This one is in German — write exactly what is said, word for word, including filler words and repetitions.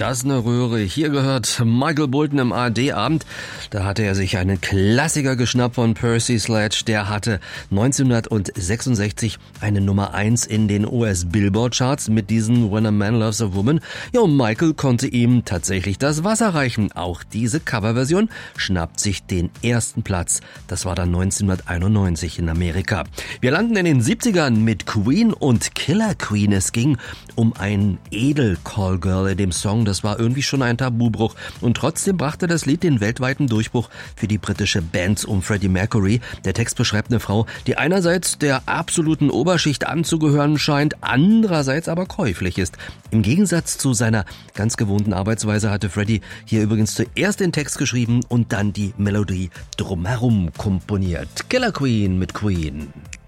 Das ist eine Röhre. Hier gehört Michael Bolton im A R D-Abend. Da hatte er sich einen Klassiker geschnappt von Percy Sledge. Der hatte neunzehnhundertsechsundsechzig eine Nummer eins in den U S-Billboard-Charts mit diesem When a Man Loves a Woman. Ja, und Michael konnte ihm tatsächlich das Wasser reichen. Auch diese Coverversion schnappt sich den ersten Platz. Das war dann neunzehnhunderteinundneunzig in Amerika. Wir landen in den siebzigern mit Queen und Killer Queen. Es ging um ein Edel-Callgirl in dem Song. Das war irgendwie schon ein Tabubruch. Und trotzdem brachte das Lied den weltweiten Durchbruch für die britische Band um Freddie Mercury. Der Text beschreibt eine Frau, die einerseits der absoluten Oberschicht anzugehören scheint, andererseits aber käuflich ist. Im Gegensatz zu seiner ganz gewohnten Arbeitsweise hatte Freddie hier übrigens zuerst den Text geschrieben und dann die Melodie drumherum komponiert. Killer Queen mit Queen.